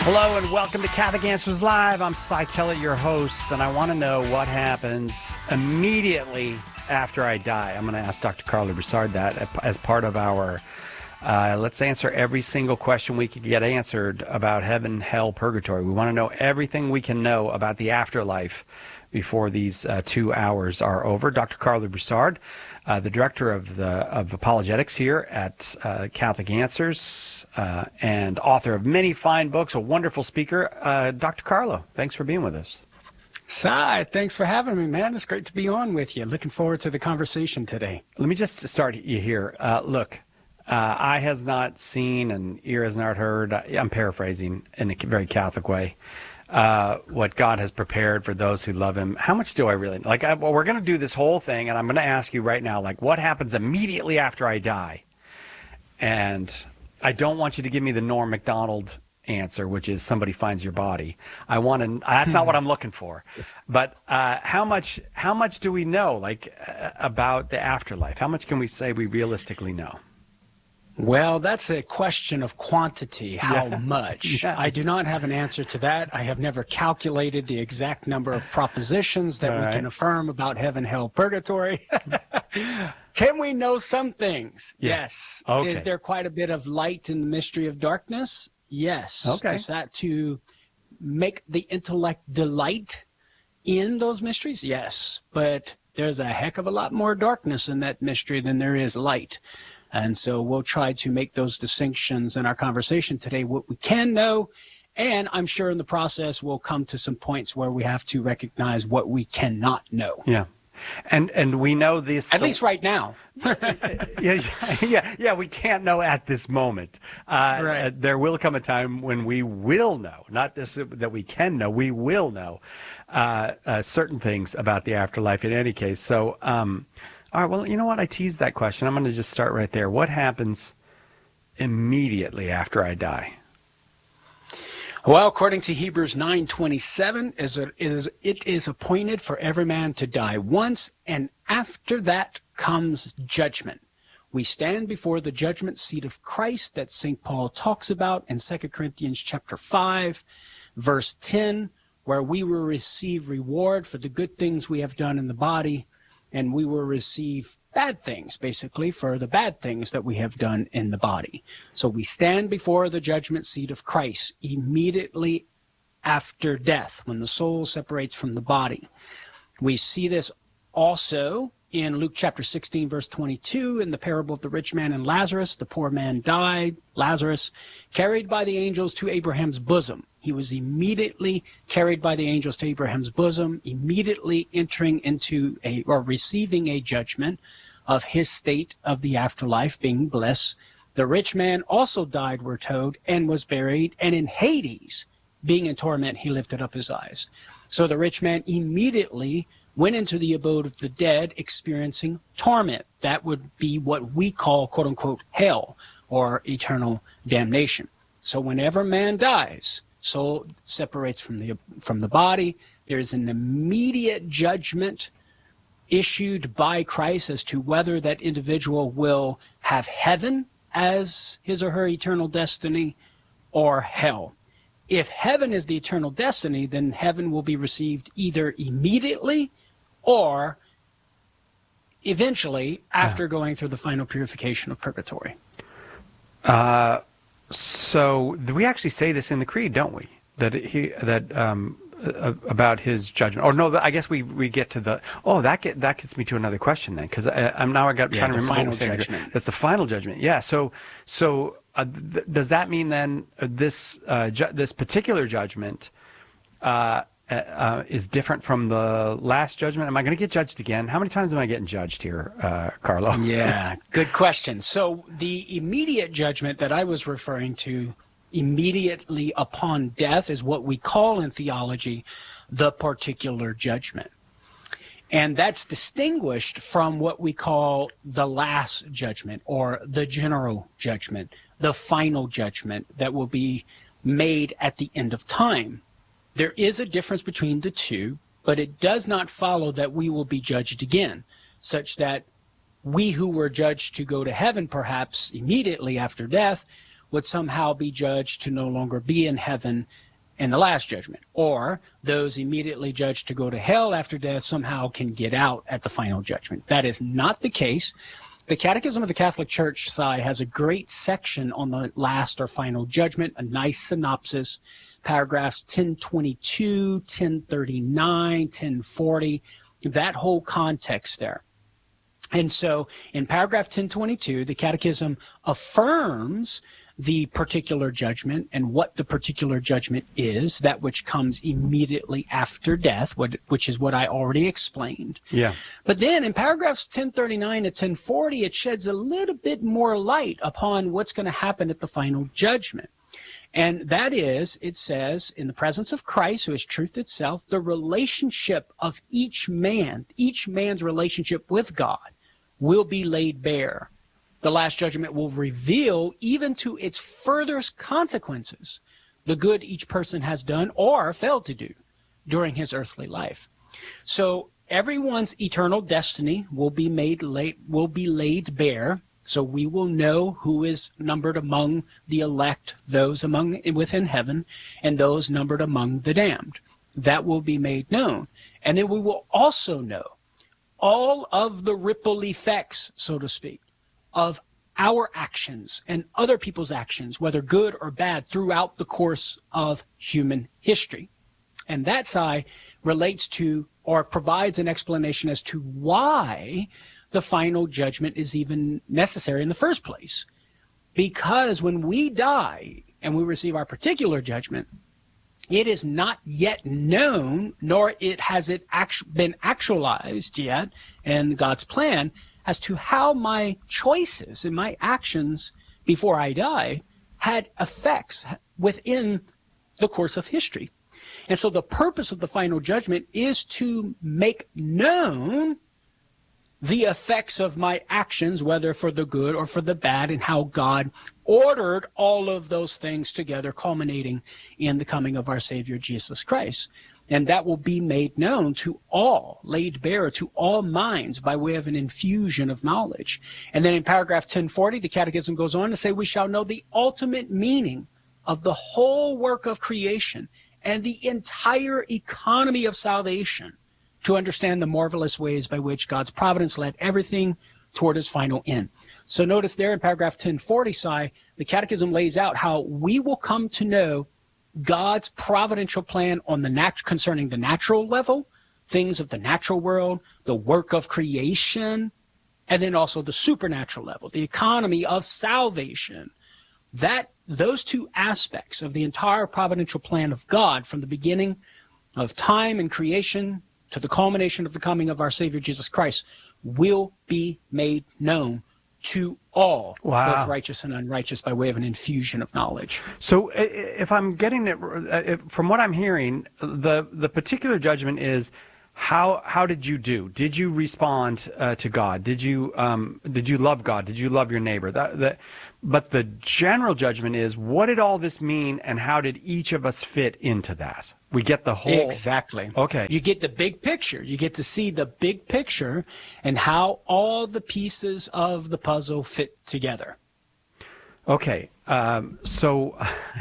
Hello and welcome to Catholic Answers Live. I'm Cy Kellett, your host, and I want to know what happens immediately after I die. I'm going to ask Dr. Carla Broussard that as part of our let's answer every single question we could get answered about heaven, hell, purgatory. We want to know everything we can know about the afterlife before these 2 hours are over. Dr. Carla Broussard, the director of apologetics here at Catholic Answers, and author of many fine books, a wonderful speaker. Dr. Carla, thanks for being with us. Cy, thanks for having me, man. It's great to be on with you. Looking forward to the conversation today. Let me just start you here. Look, eye has not seen and ear has not heard. I'm paraphrasing in a very Catholic way. What God has prepared for those who love him. How much do I really like? Well, we're going to do this whole thing, and I'm going to ask you right now, like, what happens immediately after I die? And I don't want you to give me the Norm Macdonald answer, which is somebody finds your body. I want to. That's not what I'm looking for. But how much do we know, like, about the afterlife? How much can we say we realistically know? Well, that's a question of quantity, how much. Yeah. I do not have an answer to that. I have never calculated the exact number of propositions that we can affirm about heaven, hell, purgatory. Can we know some things? Yes. Okay. Is there quite a bit of light in the mystery of darkness? Yes. Okay. Is that to make the intellect delight in those mysteries? Yes. But there's a heck of a lot more darkness in that mystery than there is light. And so we'll try to make those distinctions in our conversation today, what we can know, and I'm sure in the process we'll come to some points where we have to recognize what we cannot know. Yeah. And we know this... At least right now. Yeah, we can't know at this moment. Right. There will come a time when we will know, not this, that we can know, we will know certain things about the afterlife in any case. So... all right, well, you know what? I teased that question. I'm going to just start right there. What happens immediately after I die? Well, according to Hebrews 9:27, it is appointed for every man to die once, and after that comes judgment. We stand before the judgment seat of Christ that St. Paul talks about in 2 Corinthians chapter 5, verse 10, where we will receive reward for the good things we have done in the body, and we will receive bad things, basically, for the bad things that we have done in the body. So we stand before the judgment seat of Christ immediately after death, when the soul separates from the body. We see this also in Luke chapter 16, verse 22, in the parable of the rich man and Lazarus. The poor man died, Lazarus, carried by the angels to Abraham's bosom. He was immediately carried by the angels to Abraham's bosom, immediately entering into or receiving a judgment of his state of the afterlife, being bliss. The rich man also died, we're told, and was buried, and in Hades, being in torment, he lifted up his eyes. So the rich man immediately went into the abode of the dead, experiencing torment. That would be what we call, quote unquote, hell, or eternal damnation. So whenever man dies, soul separates from the body. There is an immediate judgment issued by Christ as to whether that individual will have heaven as his or her eternal destiny or hell. If heaven is the eternal destiny, then heaven will be received either immediately or eventually after going through the final purification of purgatory. So we actually say this in the creed, don't we? About his judgment. Or no, I guess we get to the. Oh, that gets me to another question then, because I'm now trying to remember final what we're judgment. That's the final judgment. Yeah. So does that mean then this particular judgment is different from the last judgment? Am I going to get judged again? How many times am I getting judged here, Carlo? Yeah, good question. So the immediate judgment that I was referring to, immediately upon death, is what we call in theology the particular judgment. And that's distinguished from what we call the last judgment or the general judgment, the final judgment that will be made at the end of time. There is a difference between the two, but it does not follow that we will be judged again, such that we who were judged to go to heaven perhaps immediately after death would somehow be judged to no longer be in heaven in the last judgment, or those immediately judged to go to hell after death somehow can get out at the final judgment. That is not the case. The Catechism of the Catholic Church, Si, has a great section on the last or final judgment, a nice synopsis, paragraphs 1022, 1039, 1040, that whole context there. And so in paragraph 1022, the Catechism affirms the particular judgment and what the particular judgment is, that which comes immediately after death, which is what I already explained. Yeah. But then in paragraphs 1039 to 1040, it sheds a little bit more light upon what's going to happen at the final judgment. And that is, it says, in the presence of Christ, who is truth itself, the relationship of each man's relationship with God will be laid bare. The last judgment will reveal, even to its furthest consequences, the good each person has done or failed to do during his earthly life. So everyone's eternal destiny will be laid bare. So we will know who is numbered among the elect, those within heaven, and those numbered among the damned. That will be made known. And then we will also know all of the ripple effects, so to speak, of our actions and other people's actions, whether good or bad, throughout the course of human history. And that side relates to or provides an explanation as to why the final judgment is even necessary in the first place. Because when we die and we receive our particular judgment, it is not yet known, nor has it been actualized yet in God's plan as to how my choices and my actions before I die had effects within the course of history. And so the purpose of the final judgment is to make known the effects of my actions, whether for the good or for the bad, and how God ordered all of those things together, culminating in the coming of our Savior Jesus Christ. And that will be made known to all, laid bare to all minds by way of an infusion of knowledge. And then in paragraph 1040, the Catechism goes on to say, we shall know the ultimate meaning of the whole work of creation and the entire economy of salvation, to understand the marvelous ways by which God's providence led everything toward his final end. So notice there in paragraph 1040, the Catechism lays out how we will come to know God's providential plan on concerning the natural level, things of the natural world, the work of creation, and then also the supernatural level, the economy of salvation. Those two aspects of the entire providential plan of God, from the beginning of time and creation to the culmination of the coming of our Savior Jesus Christ, will be made known to all, both righteous and unrighteous, by way of an infusion of knowledge. So if I'm getting it, from what I'm hearing, the particular judgment is, how did you do? Did you respond to God? Did you love God? Did you love your neighbor? But the general judgment is, what did all this mean, and how did each of us fit into that? We get the whole... Exactly. Okay. You get the big picture. You get to see the big picture and how all the pieces of the puzzle fit together. Okay. So...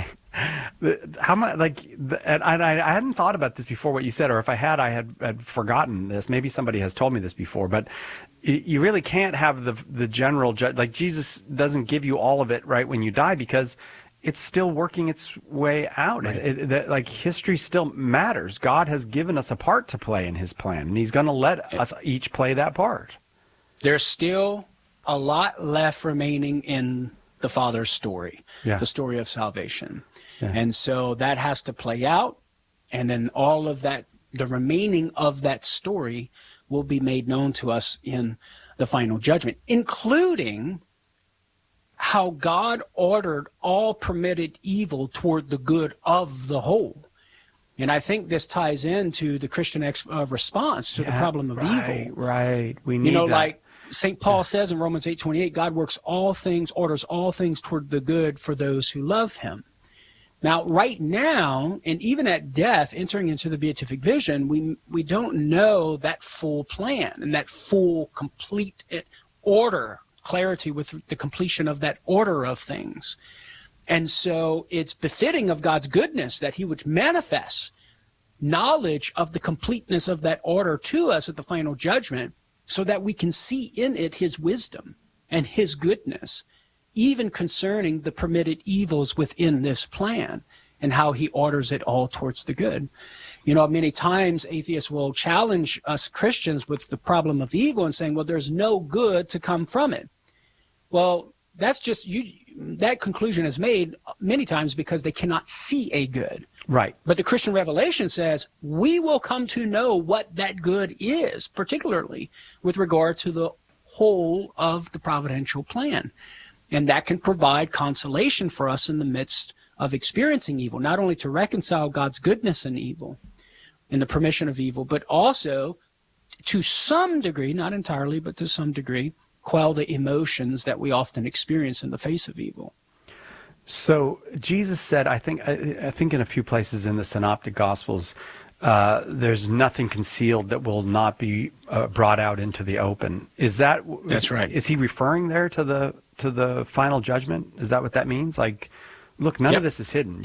How much, and I hadn't thought about this before, what you said, or if I had, I had forgotten this. Maybe somebody has told me this before, but you really can't have the general judge. Like, Jesus doesn't give you all of it right when you die, because it's still working its way out. Right. Like, history still matters. God has given us a part to play in his plan, and he's going to let us each play that part. There's still a lot left remaining in the Father's story, the story of salvation. Yeah. And so that has to play out, and then all of that, the remaining of that story, will be made known to us in the final judgment, including how God ordered all permitted evil toward the good of the whole. And I think this ties into the Christian response to the problem of evil. Right. We need that. Like St. Paul says in Romans 8:28, God works all things, orders all things toward the good for those who love him. Now, right now, and even at death, entering into the beatific vision, we don't know that full plan and that full, complete order, clarity with the completion of that order of things. And so it's befitting of God's goodness that he would manifest knowledge of the completeness of that order to us at the final judgment, so that we can see in it his wisdom and his goodness, even concerning the permitted evils within this plan and how he orders it all towards the good. You know, many times atheists will challenge us Christians with the problem of evil and saying, well, there's no good to come from it. Well, that's just that conclusion is made many times because they cannot see a good. Right. But the Christian revelation says we will come to know what that good is, particularly with regard to the whole of the providential plan. And that can provide consolation for us in the midst of experiencing evil, not only to reconcile God's goodness and evil, in the permission of evil, but also to some degree, not entirely, but to some degree, quell the emotions that we often experience in the face of evil. So Jesus said, I think in a few places in the Synoptic Gospels, there's nothing concealed that will not be brought out into the open. That's right. Is he referring there to the final judgment? Is that what that means? Like, look, none of this is hidden.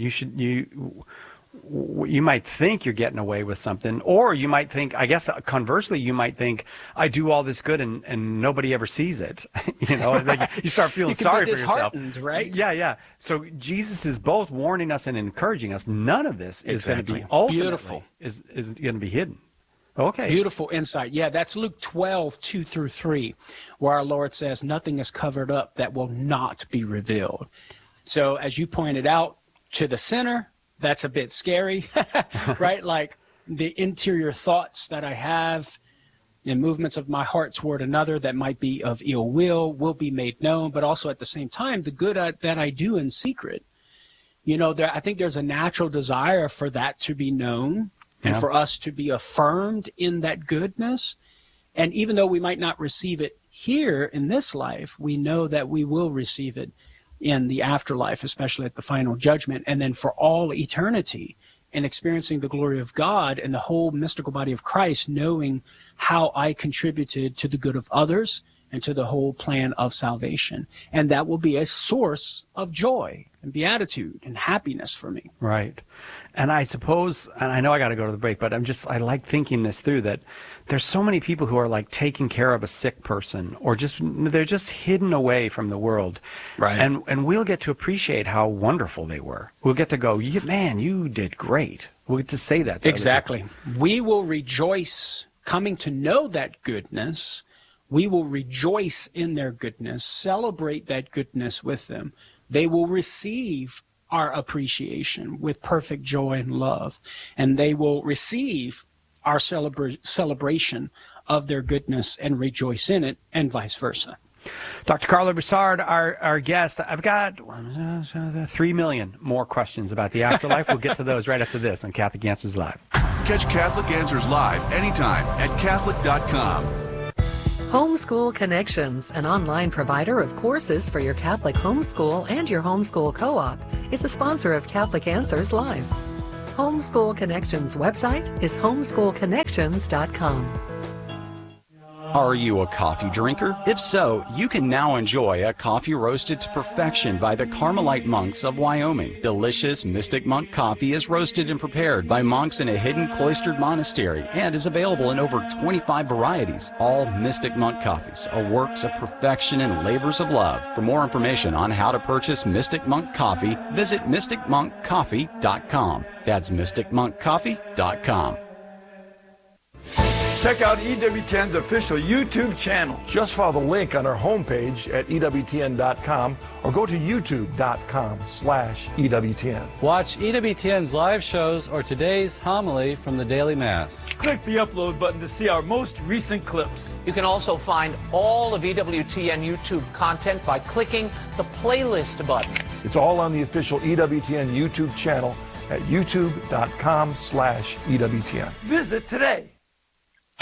You might think you're getting away with something, or you might think, I guess conversely, you might think, I do all this good and nobody ever sees it. You know, like you start feeling sorry for yourself. Right? Yeah. So Jesus is both warning us and encouraging us. None of this is going to be ultimately beautiful. Is going to be hidden. Okay. Beautiful insight. Yeah, that's Luke 12:2-3, where our Lord says, nothing is covered up that will not be revealed. So as you pointed out, to the sinner, that's a bit scary, right? Like the interior thoughts that I have and movements of my heart toward another that might be of ill will be made known, but also at the same time, the good that I do in secret. You know, I think there's a natural desire for that to be known and for us to be affirmed in that goodness. And even though we might not receive it here in this life, we know that we will receive it in the afterlife, especially at the final judgment, and then for all eternity, and experiencing the glory of God and the whole mystical body of Christ, knowing how I contributed to the good of others and to the whole plan of salvation. And that will be a source of joy and beatitude and happiness for me. Right. And I suppose, and I know I got to go to the break, but I like thinking this through, that there's so many people who are like taking care of a sick person, or they're just hidden away from the world. Right. And we'll get to appreciate how wonderful they were. We'll get to go, man, you did great. We'll get to say that. Exactly. We will rejoice coming to know that goodness. We will rejoice in their goodness, celebrate that goodness with them. They will receive our appreciation with perfect joy and love, and they will receive our celebration of their goodness and rejoice in it, and vice versa. Dr. Carlo Broussard, our guest. I've got 3 million more questions about the afterlife. We'll get to those right after this on Catholic Answers Live. Catch Catholic Answers Live anytime at Catholic.com. Homeschool Connections, an online provider of courses for your Catholic homeschool and your homeschool co-op, is a sponsor of Catholic Answers Live. Homeschool Connections website is homeschoolconnections.com. Are you a coffee drinker? If so, you can now enjoy a coffee roasted to perfection by the Carmelite monks of Wyoming. Delicious Mystic Monk coffee is roasted and prepared by monks in a hidden cloistered monastery and is available in over 25 varieties. All Mystic Monk coffees are works of perfection and labors of love. For more information on how to purchase Mystic Monk coffee, visit mysticmonkcoffee.com. That's mysticmonkcoffee.com. Check out EWTN's official YouTube channel. Just follow the link on our homepage at EWTN.com or go to YouTube.com/EWTN. Watch EWTN's live shows or today's homily from the Daily Mass. Click the upload button to see our most recent clips. You can also find all of EWTN YouTube content by clicking the playlist button. It's all on the official EWTN YouTube channel at YouTube.com/EWTN. Visit today.